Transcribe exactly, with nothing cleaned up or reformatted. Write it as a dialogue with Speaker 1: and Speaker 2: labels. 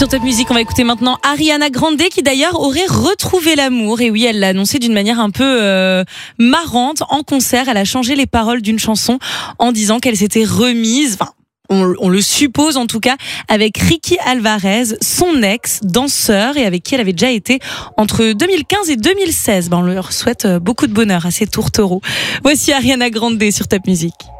Speaker 1: Sur Top Music, on va écouter maintenant Ariana Grande qui d'ailleurs aurait retrouvé l'amour. Et oui, elle l'a annoncé d'une manière un peu euh, marrante en concert. Elle a changé les paroles d'une chanson en disant qu'elle s'était remise, enfin on, on le suppose en tout cas, avec Ricky Alvarez, son ex, danseur et avec qui elle avait déjà été entre deux mille quinze et deux mille seize. Ben, on leur souhaite beaucoup de bonheur à ces tourtereaux. Voici Ariana Grande sur Top Music.